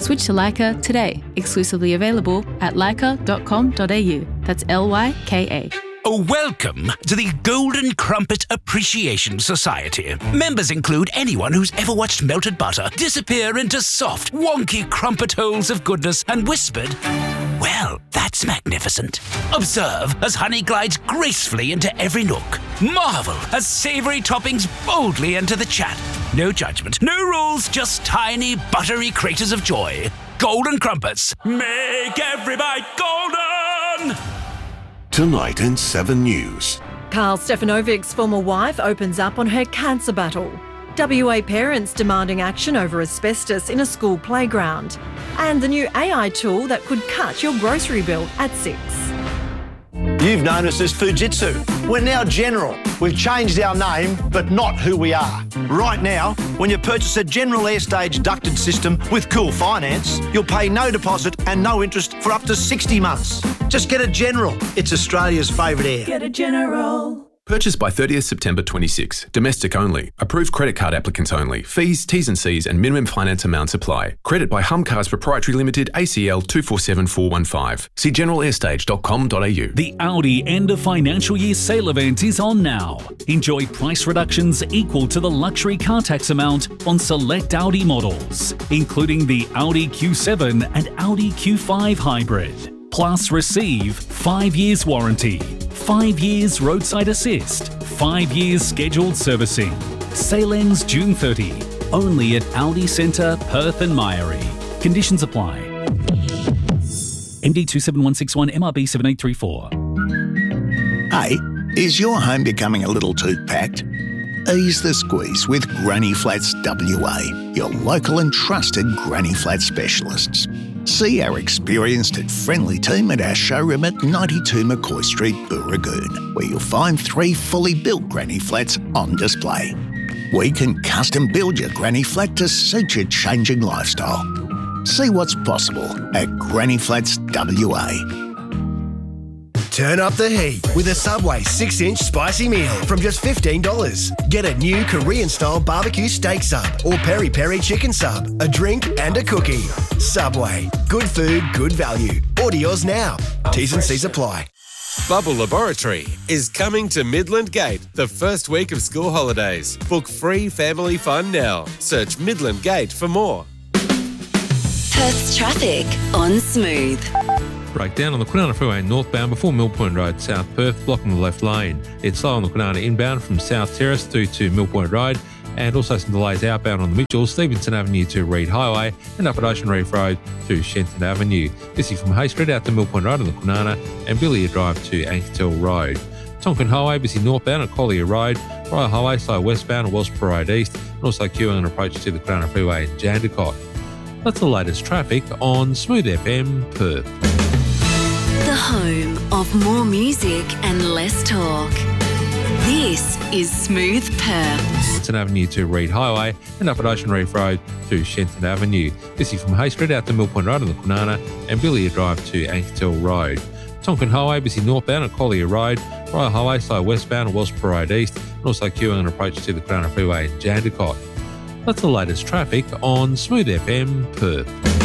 Switch to Leica today. Exclusively available at leica.com.au. That's LYKA. Welcome to the Golden Crumpet Appreciation Society. Members include anyone who's ever watched melted butter disappear into soft, wonky crumpet holes of goodness and whispered, "Well, that's magnificent." Observe as honey glides gracefully into every nook. Marvel as savoury toppings boldly enter the chat. No judgment, no rules, just tiny, buttery craters of joy. Golden Crumpets. Make every bite golden! Tonight in 7 News. Karl Stefanovic's former wife opens up on her cancer battle. WA parents demanding action over asbestos in a school playground. And the new AI tool that could cut your grocery bill at 6. You've known us as Fujitsu. We're now General. We've changed our name, but not who we are. Right now, when you purchase a General Airstage ducted system with Cool Finance, you'll pay no deposit and no interest for up to 60 months. Just get a General. It's Australia's favourite air. Get a General. Purchased by 30th September 26. Domestic only. Approved credit card applicants only. Fees, T's and C's and minimum finance amounts apply. Credit by Humcars Proprietary Limited, ACL 247415. See generalairstage.com.au. The Audi end of financial year sale event is on now. Enjoy price reductions equal to the luxury car tax amount on select Audi models, including the Audi Q7 and Audi Q5 Hybrid. Plus receive 5 years warranty, 5 years roadside assist, 5 years scheduled servicing. Sale ends June 30. Only at Audi Centre, Perth and Myrie. Conditions apply. MD 27161 MRB 7834. Hey, is your home becoming a little too packed? Ease the squeeze with Granny Flats WA, your local and trusted Granny Flat specialists. See our experienced and friendly team at our showroom at 92 McCoy Street, Booragoon, where you'll find 3 fully built granny flats on display. We can custom build your granny flat to suit your changing lifestyle. See what's possible at Granny Flats WA. Turn up the heat with a Subway 6-inch spicy meal from just $15. Get a new Korean-style barbecue steak sub or peri-peri chicken sub, a drink and a cookie. Subway. Good food, good value. Order yours now. T's and C's apply. Bubble Laboratory is coming to Midland Gate the first week of school holidays. Book free family fun now. Search Midland Gate for more. Perth's traffic on Smooth. Breakdown on the Kwinana Freeway northbound before Mill Point Road, South Perth, blocking the left lane. It's slow on the Kwinana inbound from South Terrace through to Mill Point Road, and also some delays outbound on the Mitchell, Stevenson Avenue to Reed Highway, and up at Ocean Reef Road to Shenton Avenue. Busy from Hay Street out to Mill Point Road on the Kwinana, and Billia Drive to Ankertel Road. Tonkin Highway busy northbound at Collier Road, Royal Highway slow westbound at Wellsborough Road East, and also queuing an approach to the Kwinana Freeway in Jandakot. That's the latest traffic on Smooth FM Perth. The home of more music and less talk. This is Smooth Perth. Shenton Avenue to Reed Highway, and up at Ocean Reef Road to Shenton Avenue. Busy from Hay Street out to Mill Point Road on the Kwinana, and Billia Drive to Ankertel Road. Tonkin Highway busy northbound at Collier Road, Royal Highway slow westbound at Wellsborough Road East, and also queuing an approach to the Kwinana Freeway in Jandakot. That's the latest traffic on Smooth FM Perth.